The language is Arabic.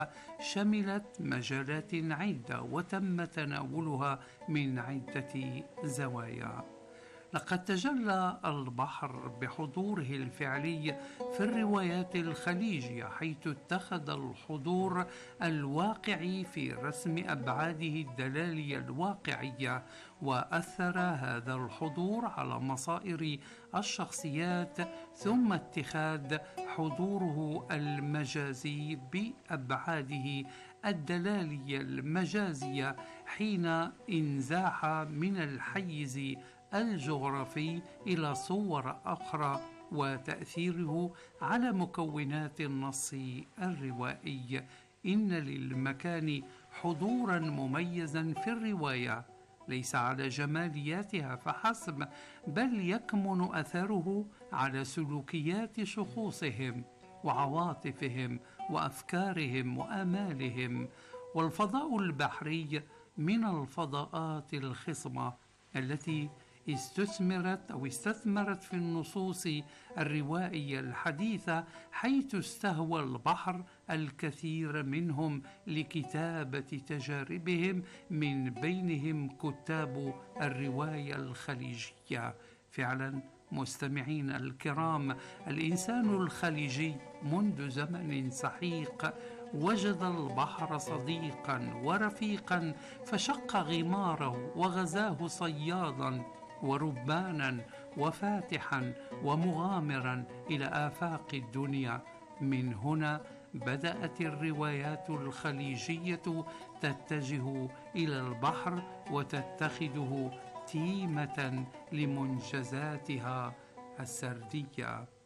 شملت مجالات عدة وتم تناولها من عدة زوايا. لقد تجلى البحر بحضوره الفعلي في الروايات الخليجية، حيث اتخذ الحضور الواقعي في رسم أبعاده الدلالية الواقعية، وأثر هذا الحضور على مصائر الشخصيات، ثم اتخاذ حضوره المجازي بأبعاده الدلالية المجازية حين انزاح من الحيز الجغرافي إلى صور أخرى، وتأثيره على مكونات النص الروائي. إن للمكان حضورا مميزا في الرواية، ليس على جمالياتها فحسب، بل يكمن أثره على سلوكيات شخوصهم وعواطفهم وأفكارهم وآمالهم. والفضاء البحري من الفضاءات الخصبة التي استثمرت في النصوص الروائية الحديثة، حيث استهوى البحر الكثير منهم لكتابة تجاربهم، من بينهم كتاب الرواية الخليجية. فعلا مستمعين الكرام، الإنسان الخليجي منذ زمن سحيق وجد البحر صديقا ورفيقا، فشق غماره وغزاه صيادا وربانا وفاتحا ومغامرا إلى آفاق الدنيا. من هنا بدأت الروايات الخليجية تتجه إلى البحر وتتخذه تيمة لمنجزاتها السردية.